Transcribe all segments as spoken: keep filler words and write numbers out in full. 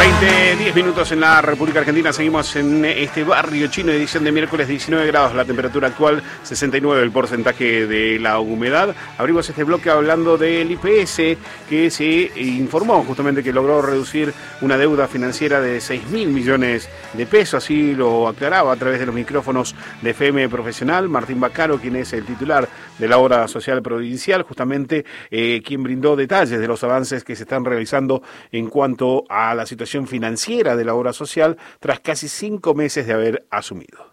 veinte, diez minutos en la República Argentina. Seguimos en este barrio chino, edición de miércoles, diecinueve grados la temperatura actual, sesenta y nueve el porcentaje de la humedad. Abrimos este bloque hablando del I P S, que se informó justamente que logró reducir una deuda financiera de seis mil millones de pesos. Así lo aclaraba a través de los micrófonos de F M Profesional Martín Baccaro, quien es el titular de la obra social provincial, justamente eh, quien brindó detalles de los avances que se están realizando en cuanto a la situación financiera de la obra social tras casi cinco meses de haber asumido.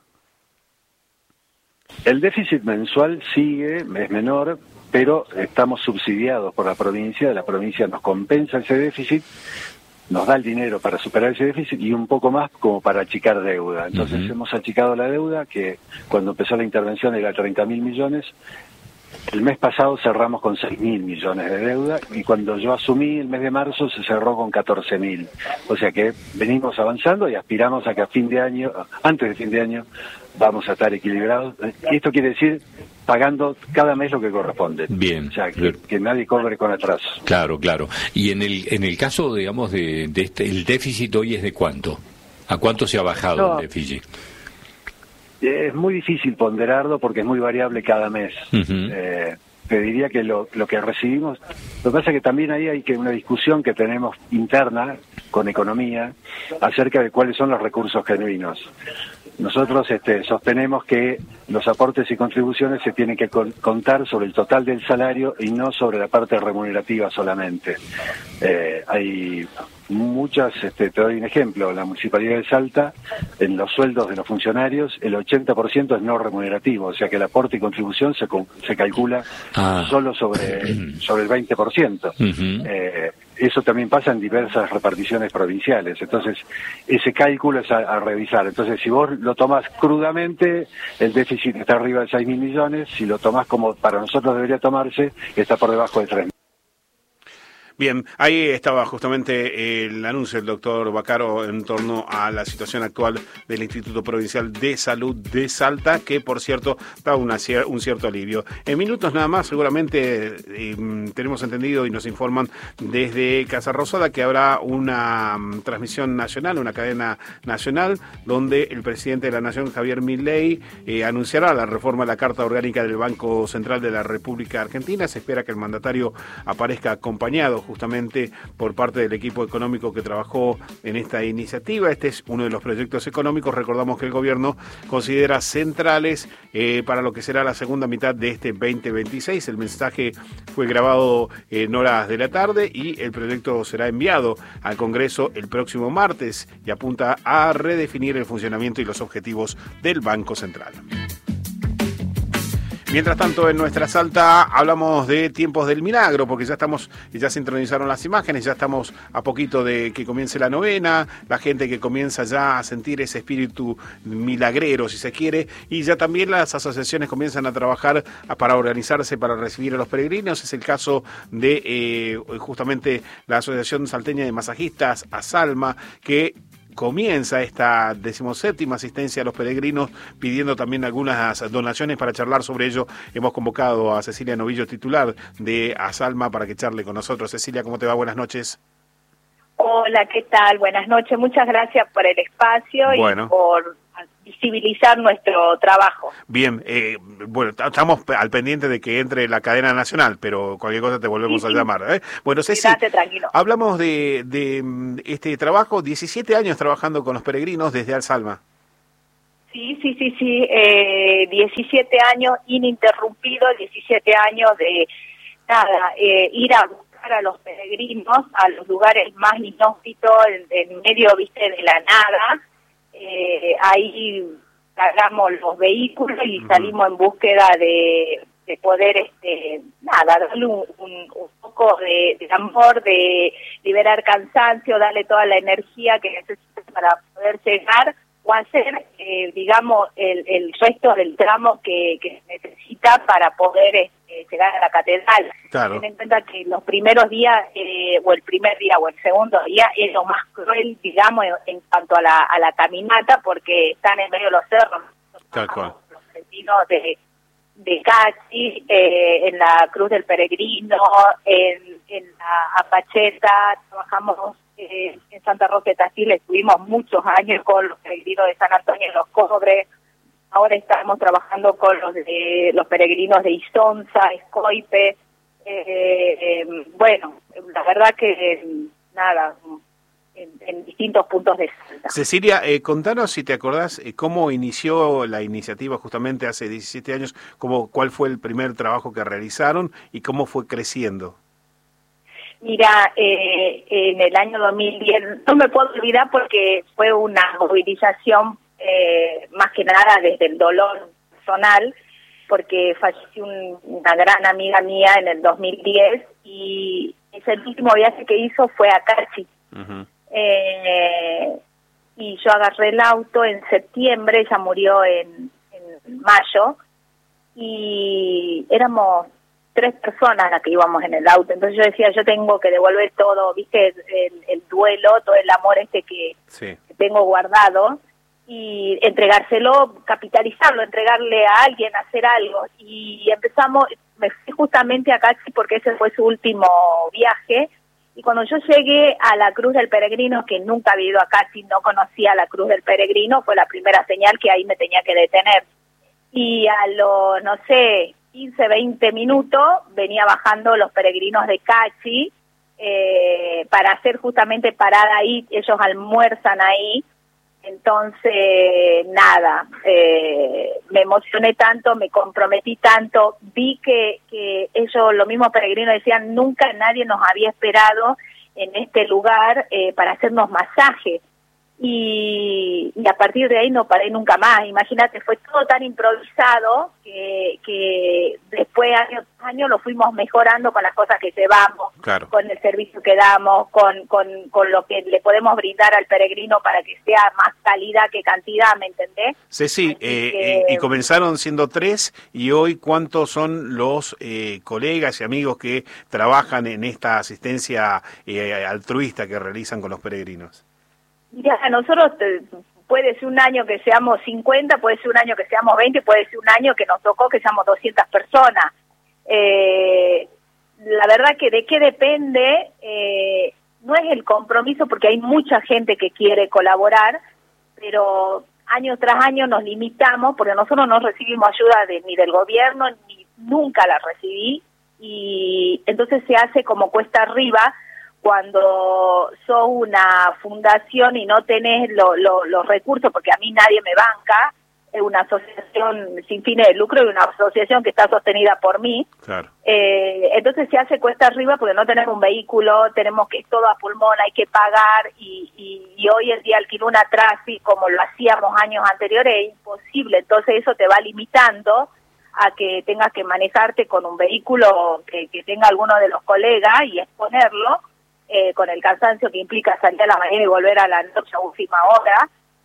El déficit mensual sigue, es menor, pero estamos subsidiados por la provincia. La provincia nos compensa ese déficit, nos da el dinero para superar ese déficit y un poco más como para achicar deuda. Entonces uh-huh. hemos achicado la deuda, que cuando empezó la intervención era treinta mil millones. El mes pasado cerramos con seis mil millones de deuda y cuando yo asumí el mes de marzo se cerró con catorce mil. O sea que venimos avanzando y aspiramos a que a fin de año, antes de fin de año, vamos a estar equilibrados. Esto quiere decir pagando cada mes lo que corresponde. Bien. O sea, que, que nadie cobre con atraso. Claro, claro. Y en el en el caso, digamos, de, de este, el déficit hoy es de ¿cuánto? ¿A cuánto se ha bajado no. el déficit? Es muy difícil ponderarlo porque es muy variable cada mes. Uh-huh. Eh, te diría que lo, lo que recibimos, lo que pasa es que también ahí hay que una discusión que tenemos interna con economía acerca de cuáles son los recursos genuinos. Nosotros este, sostenemos que los aportes y contribuciones se tienen que con, contar sobre el total del salario y no sobre la parte remunerativa solamente. Eh, hay muchas, este, te doy un ejemplo, la Municipalidad de Salta, en los sueldos de los funcionarios, el ochenta por ciento es no remunerativo, o sea que el aporte y contribución se, se calcula ah. solo sobre, sobre el veinte por ciento. Uh-huh. Eh, eso también pasa en diversas reparticiones provinciales, entonces ese cálculo es a, a revisar. Entonces si vos lo tomás crudamente, el déficit está arriba de seis mil millones, si lo tomás como para nosotros debería tomarse, está por debajo de tres mil. Bien, ahí estaba justamente el anuncio del doctor Baccaro en torno a la situación actual del Instituto Provincial de Salud de Salta, que por cierto da una, un cierto alivio. En minutos nada más, seguramente eh, tenemos entendido y nos informan desde Casa Rosada que habrá una um, transmisión nacional, una cadena nacional, donde el presidente de la Nación, Javier Milei, eh, anunciará la reforma de la Carta Orgánica del Banco Central de la República Argentina. Se espera que el mandatario aparezca acompañado justamente por parte del equipo económico que trabajó en esta iniciativa. Este es uno de los proyectos económicos, recordamos que el gobierno considera centrales eh, para lo que será la segunda mitad de este veinte veintiséis. El mensaje fue grabado en horas de la tarde y el proyecto será enviado al Congreso el próximo martes y apunta a redefinir el funcionamiento y los objetivos del Banco Central. Mientras tanto, en nuestra Salta hablamos de tiempos del milagro, porque ya estamos, ya se intronizaron las imágenes, ya estamos a poquito de que comience la novena, la gente que comienza ya a sentir ese espíritu milagrero, si se quiere, y ya también las asociaciones comienzan a trabajar para organizarse para recibir a los peregrinos. Es el caso de eh, justamente la Asociación Salteña de Masajistas, ASALMA, que comienza esta decimoséptima asistencia a los peregrinos, pidiendo también algunas donaciones. Para charlar sobre ello hemos convocado a Cecilia Novillo, titular de ASALMA, para que charle con nosotros. Cecilia, ¿cómo te va? Buenas noches. Hola, ¿qué tal? Buenas noches. Muchas gracias por el espacio bueno. y por visibilizar nuestro trabajo. Bien, eh, bueno, estamos al pendiente de que entre la cadena nacional, pero cualquier cosa te volvemos sí, a sí. llamar. ¿eh? Bueno, Ceci, tranquilo. Hablamos de, de este trabajo, diecisiete años trabajando con los peregrinos desde ASALMA. Sí, sí, sí, sí, eh, diecisiete años ininterrumpidos, diecisiete años de, nada, eh, ir a buscar a los peregrinos a los lugares más inhóspitos, en, en medio, viste, de la nada. Eh, ahí cargamos los vehículos y salimos en búsqueda de, de poder, este, nada, darle un, un, un poco de, de amor, de liberar cansancio, darle toda la energía que necesita para poder llegar o hacer, eh, digamos, el, el resto del tramo que, que se necesita para poder este, llegar a la catedral. Claro. Ten en cuenta que los primeros días, eh, o el primer día o el segundo día, es lo más cruel, digamos, en, en cuanto a la, a la caminata, porque están en medio de los cerros. Tal cual. Los vecinos de, de Cachi, eh, en la Cruz del Peregrino, en, en la Apacheta, trabajamos eh, en Santa Rosa de Tafil estuvimos muchos años con los peregrinos de San Antonio de los Cobres. Ahora estamos trabajando con los de los peregrinos de Isonza, Escoipe. Eh, eh, bueno, la verdad que nada, en, en distintos puntos de Salta. Cecilia, eh, contanos si te acordás eh, cómo inició la iniciativa justamente hace diecisiete años, cómo, cuál fue el primer trabajo que realizaron y cómo fue creciendo. Mira, eh, en el año dos mil diez, no me puedo olvidar porque fue una movilización eh, más que nada desde el dolor personal, porque falleció un, una gran amiga mía en el dos mil diez y ese último viaje que hizo fue a Cachi. Uh-huh. eh, y yo agarré el auto en septiembre, ella murió en, en mayo, y éramos tres personas las que íbamos en el auto. Entonces yo decía, yo tengo que devolver todo, viste, el, el duelo, todo el amor este que, sí. que tengo guardado, y entregárselo, capitalizarlo, entregarle a alguien, hacer algo. Y empezamos, me fui justamente a Cachi porque ese fue su último viaje, y cuando yo llegué a la Cruz del Peregrino, que nunca había ido a Cachi, no conocía la Cruz del Peregrino, fue la primera señal que ahí me tenía que detener. Y a los, no sé, quince, veinte minutos, venía bajando los peregrinos de Cachi eh, para hacer justamente parada ahí, ellos almuerzan ahí. Entonces, nada, eh, me emocioné tanto, me comprometí tanto, vi que, que ellos, los mismos peregrinos decían, nunca nadie nos había esperado en este lugar eh, para hacernos masaje. Y, y a partir de ahí no paré nunca más. Imagínate, fue todo tan improvisado que, que después, año tras año, lo fuimos mejorando con las cosas que llevamos, claro. con el servicio que damos, con, con, con lo que le podemos brindar al peregrino para que sea más calidad que cantidad, ¿me entendés? Ceci, eh, que... y comenzaron siendo tres, y hoy, ¿cuántos son los eh, colegas y amigos que trabajan en esta asistencia eh, altruista que realizan con los peregrinos? Ya, nosotros te, puede ser un año que seamos cincuenta, puede ser un año que seamos veinte, puede ser un año que nos tocó que seamos doscientas personas. Eh, la verdad que de qué depende, eh, no es el compromiso, porque hay mucha gente que quiere colaborar, pero año tras año nos limitamos, porque nosotros no recibimos ayuda de, ni del gobierno, ni nunca la recibí, y entonces se hace como cuesta arriba. Cuando sos una fundación y no tenés lo, lo, los recursos, porque a mí nadie me banca, es una asociación sin fines de lucro y una asociación que está sostenida por mí, claro. eh, entonces se hace cuesta arriba porque no tenemos un vehículo, tenemos que todo a pulmón, hay que pagar, y, y, y hoy en día alquilar una Trafi como lo hacíamos años anteriores es imposible, entonces eso te va limitando a que tengas que manejarte con un vehículo que, que tenga alguno de los colegas y exponerlo, Eh, con el cansancio que implica salir a la mañana y volver a la noche a última hora,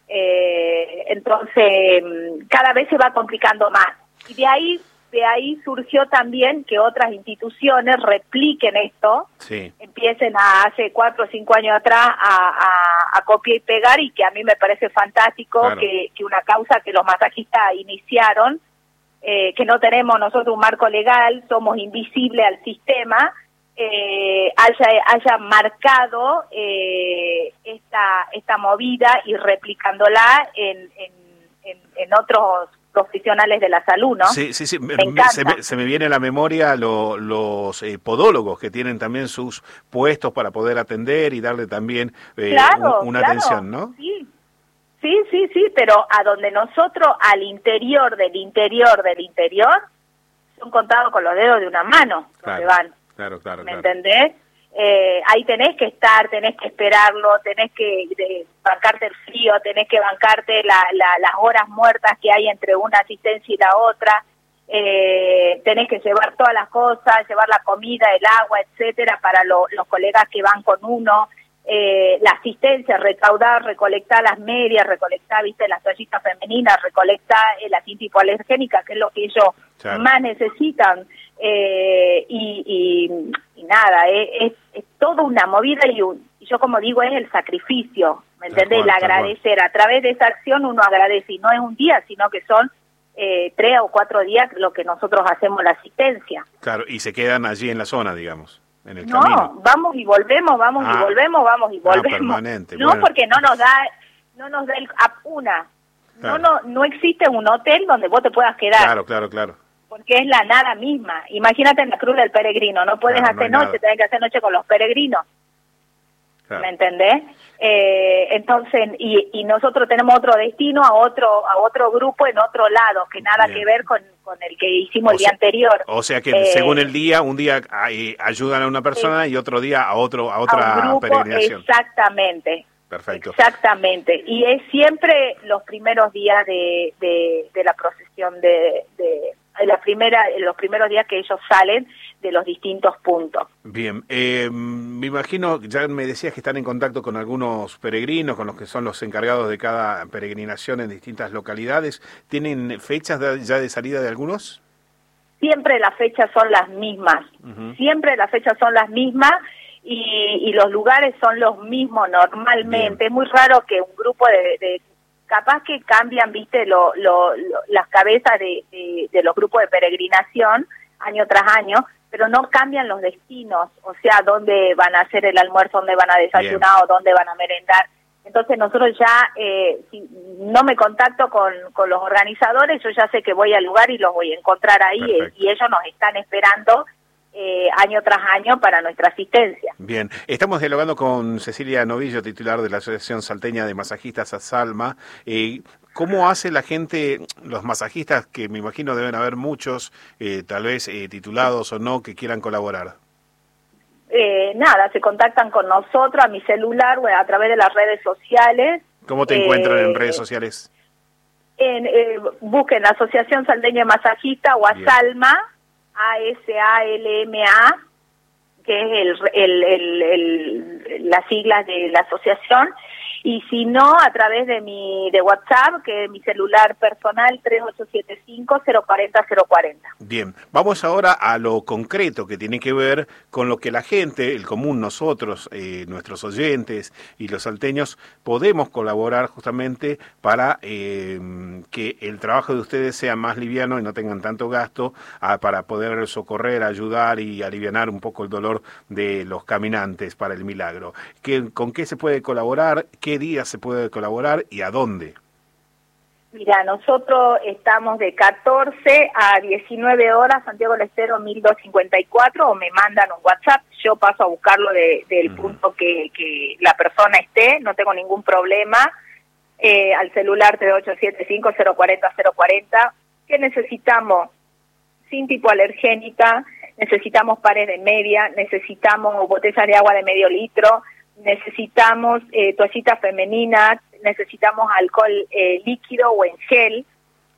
eh, entonces cada vez se va complicando más. Y de ahí, de ahí surgió también que otras instituciones repliquen esto, sí. empiecen a, hace cuatro o cinco años atrás a, a, a copiar y pegar, y que a mí me parece fantástico, claro. que, que una causa que los masajistas iniciaron, eh, que no tenemos nosotros un marco legal, somos invisibles al sistema, Eh, haya haya marcado eh, esta esta movida y replicándola en, en, en, en otros profesionales de la salud, ¿no? Sí, sí, sí. Me me, se, me, se me viene a la memoria lo, los eh, podólogos que tienen también sus puestos para poder atender y darle también eh, claro, un, una claro, atención, ¿no? Sí. sí, sí, sí, pero a donde nosotros, al interior del interior del interior, son contados con los dedos de una mano, claro. donde van. Claro, claro, ¿Me claro. entendés? Eh, ahí tenés que estar, tenés que esperarlo, tenés que de, bancarte el frío, tenés que bancarte la, la, las horas muertas que hay entre una asistencia y la otra, eh, tenés que llevar todas las cosas, llevar la comida, el agua, etcétera, para lo, los colegas que van con uno, eh, la asistencia, recaudar, recolectar las medias, recolectar, viste, las toallitas femeninas, recolectar eh, la cinta hipoalergénica, que es lo que ellos claro. más necesitan. Eh, y, y, y nada, eh, es, es toda una movida, y, un, y yo como digo, es el sacrificio, ¿me entendés? El agradecer, a través de esa acción uno agradece, y no es un día, sino que son eh, tres o cuatro días lo que nosotros hacemos la asistencia. Claro, y se quedan allí en la zona, digamos. en el no, camino. vamos y volvemos, vamos ah. y volvemos, vamos y volvemos. Ah, permanente. No, bueno. porque no nos da, no nos da el una. Claro. No, no, no existe un hotel donde vos te puedas quedar. Claro, claro, claro. Porque es la nada misma. Imagínate en la Cruz del Peregrino, no puedes Claro, hacer no hay noche, nada. tenés que hacer noche con los peregrinos. Claro. ¿Me entendés? Eh, entonces, y, y nosotros tenemos otro destino a otro a otro grupo en otro lado, que nada Bien. que ver con, con el que hicimos O el día sea- anterior. O sea que Eh, según el día, un día eh, ayudan a una persona y otro día a otro a otra a un grupo, peregrinación. exactamente. Perfecto. Exactamente. Y es siempre los primeros días de, de, de la procesión, de, de, de la primera, los primeros días que ellos salen de los distintos puntos. Bien, eh, me imagino, ya me decías que están en contacto con algunos peregrinos, con los que son los encargados de cada peregrinación en distintas localidades. ¿Tienen fechas de- ya de salida de algunos? Siempre las fechas son las mismas, Ujú. siempre las fechas son las mismas y, y los lugares son los mismos normalmente. Bien. Es muy raro que un grupo de... de capaz que cambian, viste, lo, lo, lo- las cabezas de, de, de los grupos de peregrinación año tras año, pero no cambian los destinos, o sea, dónde van a hacer el almuerzo, dónde van a desayunar o dónde van a merendar. Entonces nosotros ya, eh, si no me contacto con, con los organizadores, yo ya sé que voy al lugar y los voy a encontrar ahí eh, y ellos nos están esperando eh, año tras año para nuestra asistencia. Bien, estamos dialogando con Cecilia Novillo, titular de la Asociación Salteña de Masajistas ASALMA. Eh, ¿Cómo hace la gente, los masajistas, que me imagino deben haber muchos, eh, tal vez eh, titulados o no, que quieran colaborar? Eh, nada, se contactan con nosotros a mi celular o a través de las redes sociales. ¿Cómo te Eh, encuentran en redes sociales? En, eh, busquen la Asociación Salteña de Masajistas o Bien. ASALMA, A S A L M A, que es el, el, el, el- las siglas de la asociación, y si no, a través de mi de WhatsApp, que es mi celular personal, tres ocho siete cinco, cero cuatro cero cero cuatro cero. Bien, vamos ahora a lo concreto que tiene que ver con lo que la gente, el común, nosotros, eh, nuestros oyentes y los salteños, podemos colaborar justamente para eh, que el trabajo de ustedes sea más liviano y no tengan tanto gasto, ah, para poder socorrer, ayudar y alivianar un poco el dolor de los caminantes para el milagro. ¿Qué, ¿Con qué se puede colaborar? ¿Qué días se puede colaborar y a dónde? Mira, nosotros estamos de catorce a diecinueve horas, Santiago del Estero mil doscientos cincuenta y cuatro, o me mandan un WhatsApp, yo paso a buscarlo de, del Ujú. punto que, que la persona esté, no tengo ningún problema, eh, al celular tres ocho siete cinco, cero cuatro cero cero cuatro cero. ¿Qué necesitamos? Sin tipo alergénica, necesitamos pares de media, necesitamos botellas de agua de medio litro, necesitamos eh, toallitas femeninas, necesitamos alcohol eh, líquido o en gel,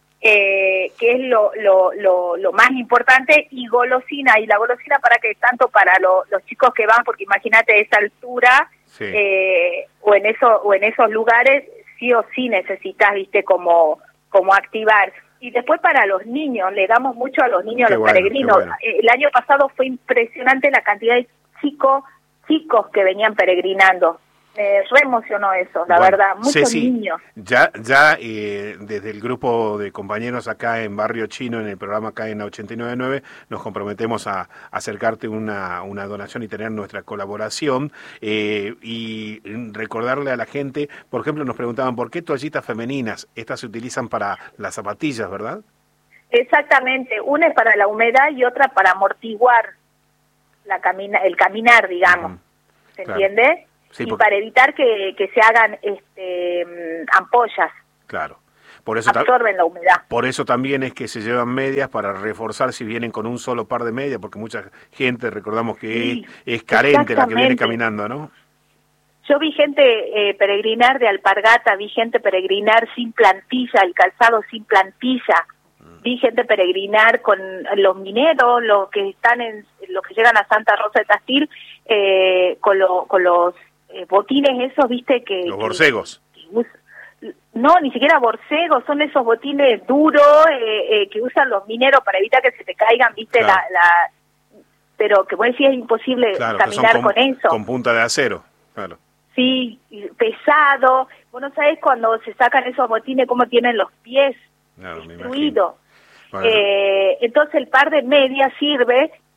eh, que es lo, lo, lo, lo más importante, y golosina, y la golosina para que tanto para lo, los chicos que van, porque imagínate esa altura, Sí. eh, o en eso o en esos lugares, sí o sí necesitas, viste, como, como activar. Y después para los niños, le damos mucho a los niños, Qué a los bueno, peregrinos. qué bueno. Eh, El año pasado fue impresionante la cantidad de chicos chicos que venían peregrinando. Me re emocionó eso, la Bueno, verdad, muchos Ceci, niños. Ya, ya eh, desde el grupo de compañeros acá en Barrio Chino, en el programa acá en ochenta y nueve punto nueve, nos comprometemos a acercarte una, una donación y tener nuestra colaboración, eh, y recordarle a la gente, por ejemplo, nos preguntaban por qué toallitas femeninas. Estas se utilizan para las zapatillas, ¿verdad? Exactamente, una es para la humedad y otra para amortiguar la camina, el caminar, digamos. Ujú. ¿Se Claro. entiende? Sí, y porque- para evitar que, que se hagan este, mm, ampollas, Claro. Por eso, ta- absorben la humedad. por eso también es que se llevan medias, para reforzar si vienen con un solo par de medias, porque mucha gente, recordamos que Sí, es, es carente la que viene exactamente. caminando, ¿no? Yo vi gente eh, peregrinar de alpargata, vi gente peregrinar sin plantilla, el calzado sin plantilla, vi gente peregrinar con los mineros, los que están en, los que llegan a Santa Rosa de Tastil, eh, con, lo- con los eh, botines esos, viste, que... Los que- borcegos. que us- no, ni siquiera borcegos, son esos botines duros eh, eh, que usan los mineros para evitar que se te caigan, viste, Claro. la, la... Pero que vos decís es imposible Claro, que son caminar con, con eso. con punta de acero, claro. Sí, pesado. Vos no sabés cuando se sacan esos botines cómo tienen los pies Claro, me destruidos. imagino. Bueno, Eh, entonces el par de medias sirve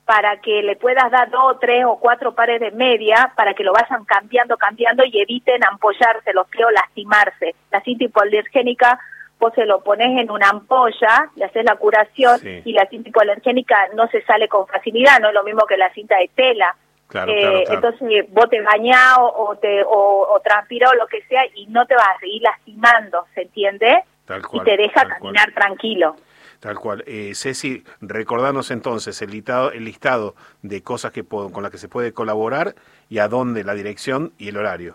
para que le puedas dar dos, tres o cuatro pares de media, para que lo vayan cambiando, cambiando y eviten ampollarse los pies o lastimarse. La cinta hipoalergénica, vos se lo pones en una ampolla, le haces la curación, sí. y la cinta hipoalergénica no se sale con facilidad, no es lo mismo que la cinta de tela. Claro, eh, claro, claro. Entonces vos te bañás o, o, te, o, o transpirás o lo que sea y no te vas a seguir lastimando, ¿se entiende? Tal cual, y te deja tal caminar cual. tranquilo. Tal cual. Eh, Ceci, recordanos entonces el listado, el listado de cosas que puedo, con las que se puede colaborar y a dónde, la dirección y el horario.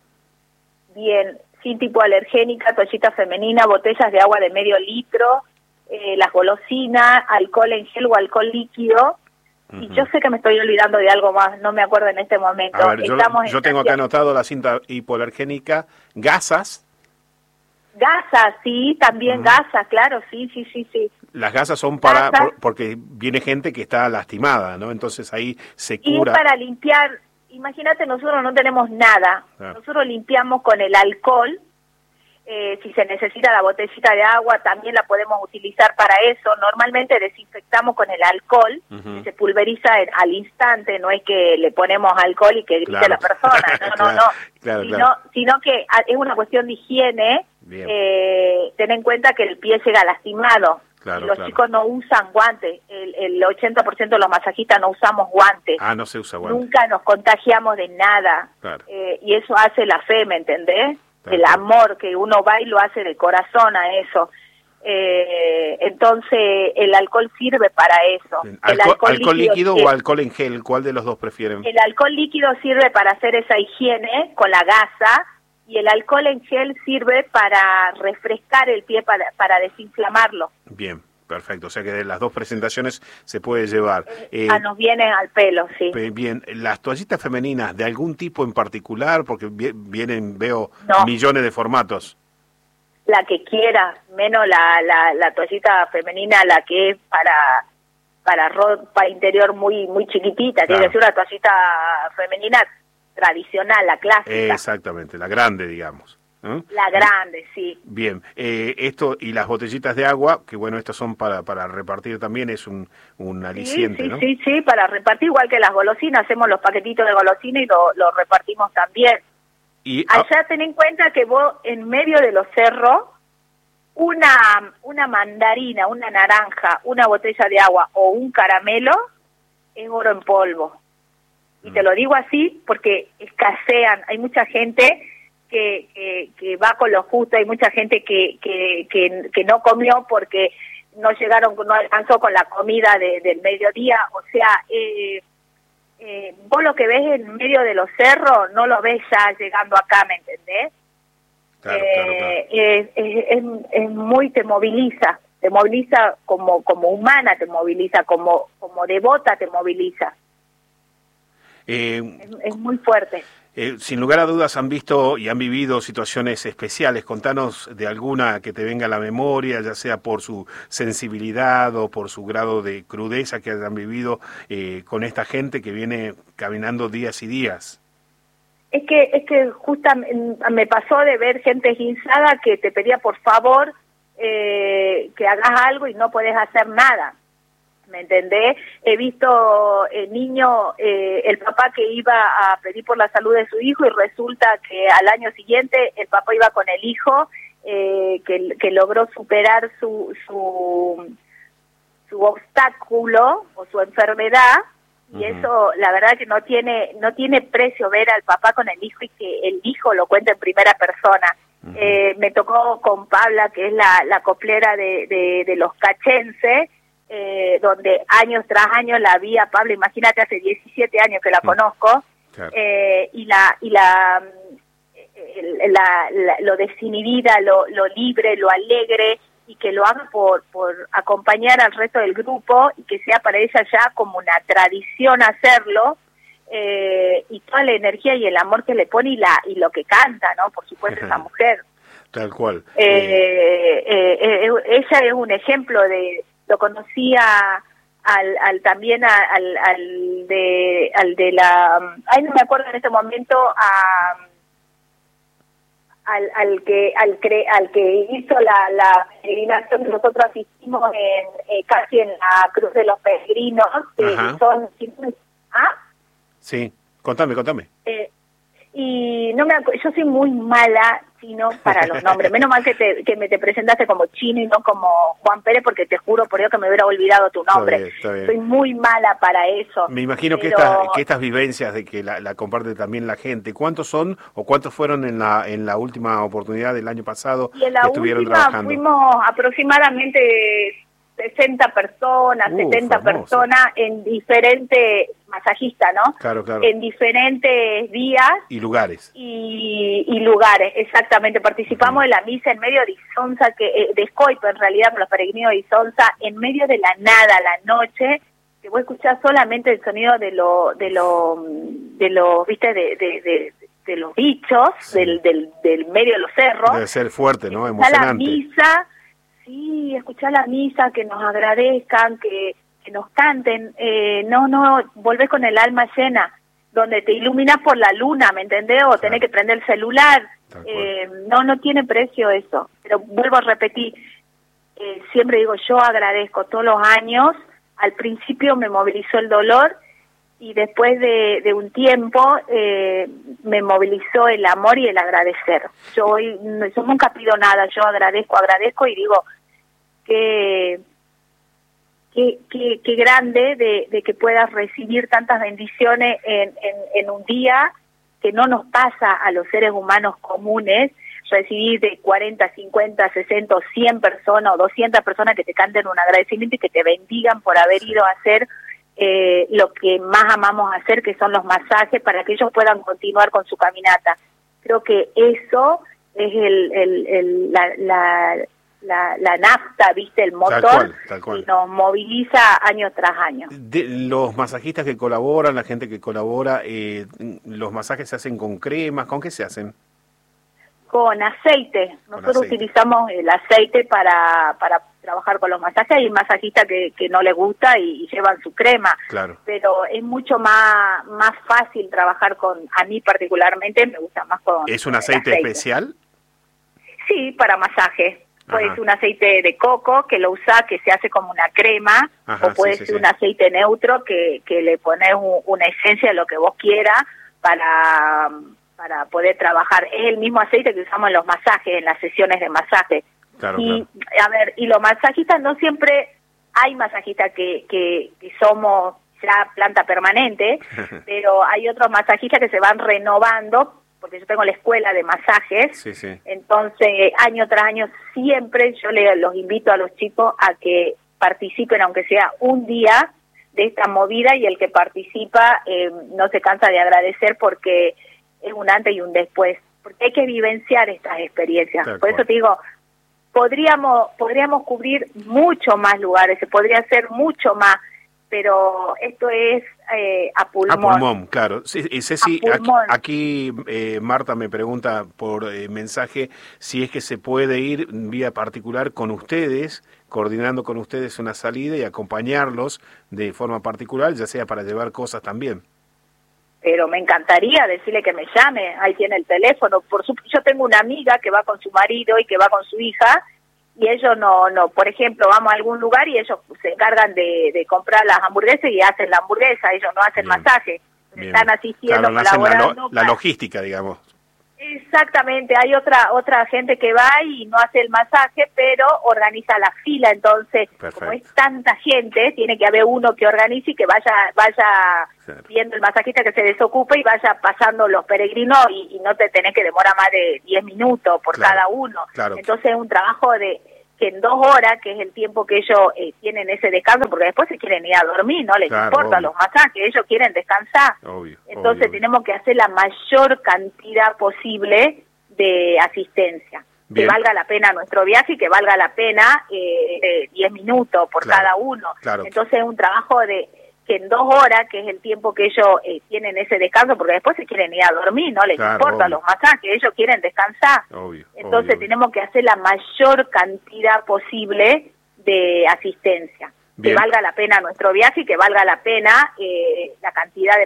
Bien, cinta hipoalergénica, toallita femenina, botellas de agua de medio litro, eh, las golosinas, alcohol en gel o alcohol líquido. Uh-huh. Y yo sé que me estoy olvidando de algo más, no me acuerdo en este momento. A ver, yo, Estamos yo tengo acá anotado la cinta hipoalergénica, gasas. Gasas, sí, también uh-huh. gasas, claro, sí, sí, sí, sí. Las gasas son para, por, porque viene gente que está lastimada, ¿no? Entonces ahí se cura. Y es para limpiar, imagínate, nosotros no tenemos nada, ah. nosotros limpiamos con el alcohol, eh, si se necesita la botellita de agua también la podemos utilizar para eso, normalmente desinfectamos con el alcohol, uh-huh. que se pulveriza en, al instante, no es que le ponemos alcohol y que grite claro. la persona, no, no, claro. no, claro, sino, claro. sino que es una cuestión de higiene, eh, ten en cuenta que el pie llega lastimado. Claro, los claro. chicos no usan guantes, el, el ochenta por ciento de los masajistas no usamos guantes. Ah, no se usa guantes. Nunca nos contagiamos de nada. Claro. Eh, y eso hace la fe, ¿me entendés? Claro. El amor, que uno va y lo hace de corazón a eso. Eh, entonces, el alcohol sirve para eso. ¿Alcohol, el alcohol, alcohol líquido, líquido es, o alcohol en gel? ¿Cuál de los dos prefieren? El alcohol líquido sirve para hacer esa higiene con la gasa, y el alcohol en gel sirve para refrescar el pie, para, para desinflamarlo. Bien, perfecto. O sea que de las dos presentaciones se puede llevar. Eh, ah, nos vienen al pelo, sí. Bien, las toallitas femeninas, ¿de algún tipo en particular? Porque vienen, veo, no. millones de formatos. La que quiera, menos la, la, la toallita femenina, la que es para para ropa interior muy muy chiquitita, claro. Tiene que ser una toallita femenina tradicional, la clásica. Exactamente, la grande, digamos. ¿eh? La grande, sí. Bien, eh, esto y las botellitas de agua, que bueno, estas son para para repartir también, es un, un aliciente, sí, sí, ¿no? Sí, sí, para repartir, igual que las golosinas, hacemos los paquetitos de golosinas y lo, lo repartimos también. Y, allá ten en cuenta que vos, en medio de los cerros, una, una mandarina, una naranja, una botella de agua o un caramelo es oro en polvo. Y te lo digo así porque escasean, hay mucha gente que, que, que va con lo justo, hay mucha gente que, que, que, que no comió porque no llegaron, no alcanzó con la comida de, del mediodía, o sea, eh, eh, vos lo que ves en medio de los cerros no lo ves ya llegando acá, ¿me entendés? Claro, eh, claro, claro. Es, es, es, es muy, te moviliza, te moviliza como, como humana, te moviliza, como, como devota te moviliza. Eh, es, es muy fuerte. Eh, sin lugar a dudas han visto y han vivido situaciones especiales. Contanos de alguna que te venga a la memoria, ya sea por su sensibilidad o por su grado de crudeza que hayan vivido eh, con esta gente que viene caminando días y días. Es que es que justamente me pasó de ver gente esguinzada que te pedía por favor eh, que hagas algo y no podés hacer nada. ¿Me entendés? He visto el niño, eh, el papá que iba a pedir por la salud de su hijo y resulta que al año siguiente el papá iba con el hijo eh, que, que logró superar su, su, su obstáculo o su enfermedad y uh-huh. eso la verdad que no tiene no tiene precio ver al papá con el hijo y que el hijo lo cuente en primera persona. Uh-huh. Eh, me tocó con Pabla, que es la, la coplera de, de, de los cachenses, Eh, donde años tras años la vi a Pablo, imagínate, hace diecisiete años que la conozco, claro. eh, y la y la, la, la lo desinhibida, lo, lo libre, lo alegre, y que lo haga por, por acompañar al resto del grupo, y que sea para ella ya como una tradición hacerlo, eh, y toda la energía y el amor que le pone y, la, y lo que canta, ¿no? Por supuesto, esa mujer. Tal cual. Eh, eh, eh, ella es un ejemplo de... Lo conocía al, al también a, al, al de al de la ay no me acuerdo en este momento a al, al que al, cre, al que hizo la, la peregrinación que nosotros asistimos en eh, casi en la Cruz de los Peregrinos, que son... ¿Ah? Sí, contame, contame. Eh, y no me yo soy muy mala chino para los nombres, menos mal que te, que me te presentaste como Chino y no como Juan Pérez, porque te juro por Dios que me hubiera olvidado tu nombre. Está bien, está bien. Soy muy mala para eso. Me imagino pero... que estas que estas vivencias de que la, la comparte también la gente, ¿cuántos son o cuántos fueron en la en la última oportunidad del año pasado y en la que estuvieron última trabajando? Fuimos aproximadamente sesenta personas, uh, setenta personas en diferentes, masajistas, ¿no? Claro, claro. En diferentes días. Y lugares. Y, y lugares, exactamente. Participamos uh-huh. en la misa en medio de Isonza, que eh, de Escoipo, en realidad, por los peregrinos de Isonza, en medio de la nada, la noche, que voy a escuchar solamente el sonido de lo, de lo, de los, viste, de, de, de, de los bichos, sí. del, del, del medio de los cerros. Debe ser fuerte, ¿no? Emocionante. La misa. Sí, escuchar la misa, que nos agradezcan, que, que nos canten. Eh, no, no, volvés con el alma llena, donde te iluminas por la luna, ¿me entendés? O claro. tenés que prender el celular. Eh, no, no tiene precio eso. Pero vuelvo a repetir, eh, siempre digo, yo agradezco todos los años. Al principio me movilizó el dolor y después de, de un tiempo eh, me movilizó el amor y el agradecer. Yo hoy yo nunca pido nada, yo agradezco, agradezco y digo que qué que, que grande de, de que puedas recibir tantas bendiciones en, en, en un día, que no nos pasa a los seres humanos comunes, recibir de cuarenta, cincuenta, sesenta, cien personas o doscientas personas que te canten un agradecimiento y que te bendigan por haber ido a hacer Eh, lo que más amamos hacer, que son los masajes, para que ellos puedan continuar con su caminata. Creo que eso es el, el, el la, la, la, la nafta, ¿viste? El motor, tal cual, tal cual. Que nos moviliza año tras año. De los masajistas que colaboran, la gente que colabora, eh, ¿los masajes se hacen con cremas? ¿Con qué se hacen? Con aceite. Nosotros con aceite. utilizamos el aceite para para trabajar con los masajes. Hay masajistas que, que no les gusta y, y llevan su crema. Claro. Pero es mucho más más fácil trabajar con, a mí particularmente me gusta más con ¿Es un aceite, aceite. especial? Sí, para masaje. Puede ser un aceite de coco que lo usas, que se hace como una crema, Ajá, o puede sí, ser sí, un sí. aceite neutro que, que le pones un, una esencia de lo que vos quieras para... para poder trabajar. Es el mismo aceite que usamos en los masajes, en las sesiones de masaje. Claro, y, claro. a ver, y los masajistas no siempre hay masajistas que, que, que somos ya planta permanente, pero hay otros masajistas que se van renovando, porque yo tengo la escuela de masajes, sí, sí. Entonces año tras año siempre yo le, los invito a los chicos a que participen, aunque sea un día, de esta movida, y el que participa eh, no se cansa de agradecer, porque es un antes y un después, porque hay que vivenciar estas experiencias. Tal Por cual. Eso te digo, podríamos podríamos cubrir mucho más lugares, se podría hacer mucho más, pero esto es eh, a pulmón. A pulmón, claro. Sí, Ceci, aquí, aquí eh, Marta me pregunta por eh, mensaje si es que se puede ir vía particular con ustedes, coordinando con ustedes una salida y acompañarlos de forma particular, ya sea para llevar cosas también. Pero me encantaría decirle que me llame, ahí tiene el teléfono. Por su, yo tengo una amiga que va con su marido y que va con su hija, y ellos no, no, por ejemplo, vamos a algún lugar y ellos se encargan de, de comprar las hamburguesas y hacen la hamburguesa, ellos no hacen Bien. masaje, Bien. están asistiendo, claro, colaborando. La, lo, la logística, digamos. Exactamente, hay otra otra gente que va y no hace el masaje, pero organiza la fila. Entonces, Perfecto. Como es tanta gente, tiene que haber uno que organice y que vaya vaya claro. viendo el masajista, que se desocupe y vaya pasando los peregrinos, y, y no te tenés que demorar más de diez minutos por claro. cada uno. Claro. Entonces es un trabajo de que en dos horas, que es el tiempo que ellos eh, tienen ese descanso, porque después se quieren ir a dormir, no les claro, importa obvio. Los masajes, ellos quieren descansar. Obvio, Entonces obvio, tenemos que hacer la mayor cantidad posible de asistencia. Bien. Que valga la pena nuestro viaje y que valga la pena eh, diez minutos por claro, cada uno. Claro. Entonces es un trabajo de que en dos horas, que es el tiempo que ellos eh, tienen ese descanso, porque después se quieren ir a dormir, no les claro, importa obvio. Los masajes, ellos quieren descansar. Obvio, Entonces obvio, tenemos que hacer la mayor cantidad posible de asistencia. Bien. Que valga la pena nuestro viaje y que valga la pena eh, la cantidad de